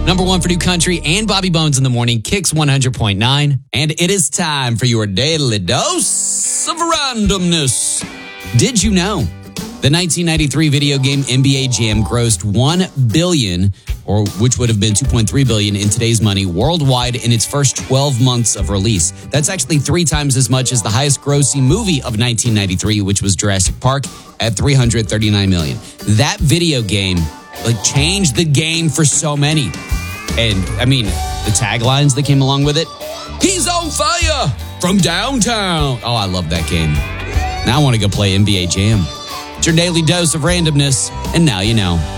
Number one for New Country and Bobby Bones in the morning, Kicks 100.9. And it is time for your daily dose of randomness. Did you know the 1993 video game NBA Jam grossed $1 billion, or which would have been $2.3 billion in today's money, worldwide in its first 12 months of release? That's actually 3 times as much as the highest grossing movie of 1993, which was Jurassic Park at $339 million. That video game changed the game for so many. And I mean, the taglines that came along with it. He's on fire from downtown. Oh, I love that game. Now I want to go play NBA Jam. It's your daily dose of randomness, and now you know.